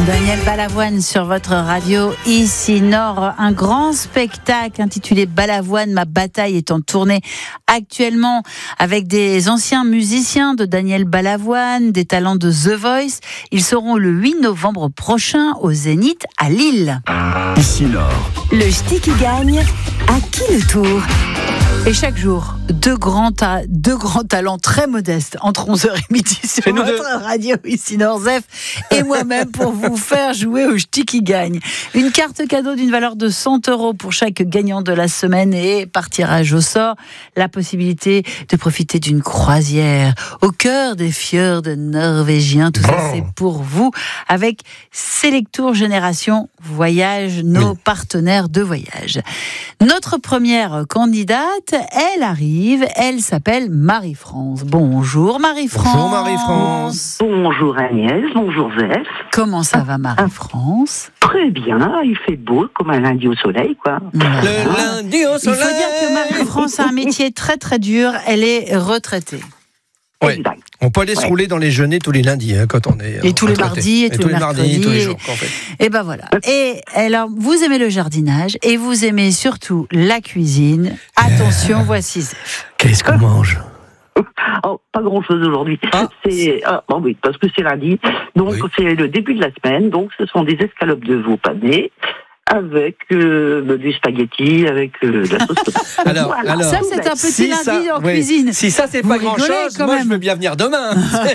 Daniel Balavoine sur votre radio ici Nord, un grand spectacle intitulé Balavoine, ma bataille est en tournée actuellement avec des anciens musiciens de Daniel Balavoine, des talents de The Voice. Ils seront le 8 novembre prochain au Zénith à Lille. Ici Nord. Le ch'ti qui gagne, à qui le tour ? Et chaque jour, deux grands talents très modestes entre 11h et midi sur votre radio ici Nord-Zef et moi-même pour vous faire jouer au ch'ti qui gagne. Une carte cadeau d'une valeur de 100 € pour chaque gagnant de la semaine et par tirage au sort, la possibilité de profiter d'une croisière au cœur des fjords norvégiens. Tout ça, c'est pour vous avec Selectour Génération Voyage, nos partenaires de voyage. Notre première candidate, elle arrive, elle s'appelle Marie-France. Bonjour Marie-France. Bonjour Marie-France. Bonjour Agnès, bonjour Zef. Comment ça va Marie-France ? Très bien, il fait beau comme un lundi au soleil, quoi. Voilà. Le lundi au soleil. Il faut dire que Marie-France a un métier très très dur, elle est retraitée. Ouais. On peut aller se rouler dans les genêts tous les lundis quand on est. Et tous les retraité. mardis, et tous les mercredis. tous les jours. En fait. Et ben voilà. Et alors, vous aimez le jardinage et vous aimez surtout la cuisine. Attention, voici Zef. Qu'est-ce qu'on mange ? Oh, pas grand-chose aujourd'hui. Ah. Bon, oui, parce que c'est lundi, donc c'est le début de la semaine, donc ce sont des escalopes de veau panées avec du spaghetti, avec la sauce tomate. Alors, Ça, c'est un petit lundi en cuisine. Si ça, c'est Vous pas rigolez, grand-chose, quand moi, même. je veux bien venir demain.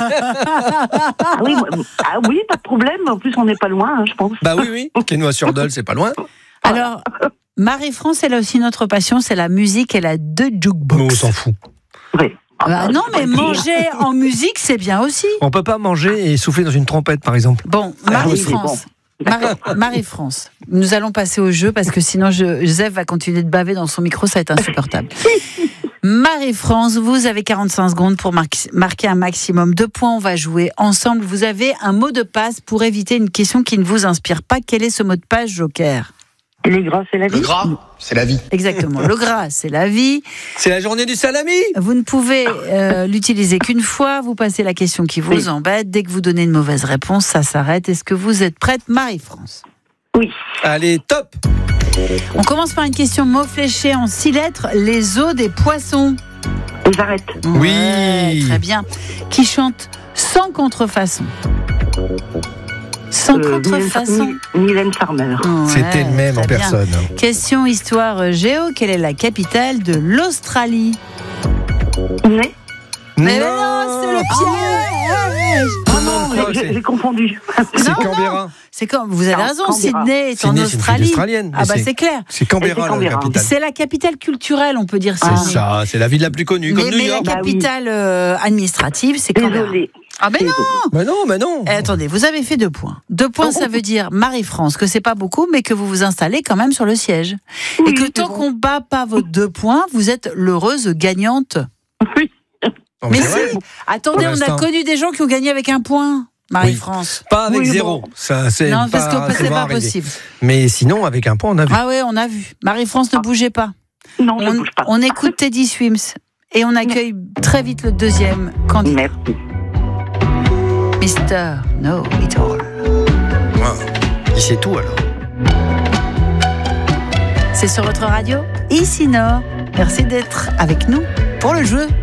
Oui, pas de problème. En plus, on n'est pas loin, je pense. Bah oui. Quesnoy-sur-Dole, c'est pas loin. Alors, Marie-France, elle a aussi notre passion, c'est la musique, elle a 2 jukebox. On s'en fout. Oui. Non, mais manger en musique, c'est bien aussi. On peut pas manger et souffler dans une trompette, par exemple. Bon, oui, Marie-France. Marie-France, nous allons passer au jeu parce que sinon Joseph va continuer de baver dans son micro, ça va être insupportable. Marie-France, vous avez 45 secondes pour marquer un maximum de points. On va jouer ensemble. Vous avez un mot de passe pour éviter une question qui ne vous inspire pas. Quel est ce mot de passe, Joker ? Le gras, c'est la vie. Le gras, c'est la vie. Exactement. Le gras, c'est la vie. C'est la journée du salami. Vous ne pouvez l'utiliser qu'une fois. Vous passez la question qui vous embête. Dès que vous donnez une mauvaise réponse, ça s'arrête. Est-ce que vous êtes prête, Marie-France ? Oui. Allez, top. On commence par une question mot fléché en 6 lettres. Les os des poissons. J'arrête. Oui. Ouais, très bien. Qui chante sans contrefaçon. Sans contrefaçon. Mylène Farmer. C'était le même en très bien. personne. Question histoire géo. Quelle est la capitale de l'Australie ? Mais Mais non, c'est le piège. j'ai confondu. C'est Non, Canberra. C'est comme vous avez raison. Canberra. Sydney est en Sydney, c'est une ville Australie. australienne, Ah mais bah c'est clair. C'est Canberra, C'est Canberra. la capitale. C'est la capitale culturelle, on peut dire ça. C'est ça, c'est la ville la plus connue, comme New Mais la York. capitale administrative, c'est Canberra. Désolée. Ah ben non. Mais non. Attendez, vous avez fait 2 points. 2 points, ça veut dire, Marie-France, que c'est pas beaucoup, mais que vous vous installez quand même sur le siège. Et que tant qu'on bat pas vos 2 points, vous êtes l'heureuse gagnante. Oui. Oh, Mais c'est vrai. si, attendez, Pour on a l'instant. connu des gens qui ont gagné avec 1 point, Marie-France. Pas avec Oui, 0. bon. Ça, c'est Non, parce pas, que c'est souvent pas arrivé. possible. Mais sinon, avec un point, on a vu. Ah oui, on a vu. Marie-France, ne bougez pas. Non, je ne bouge pas. On écoute Teddy Swims et on accueille très vite le deuxième candidat. Merci. Mr. Know It All. Il sait tout alors. C'est sur votre radio, ici Nord. Merci d'être avec nous pour le jeu.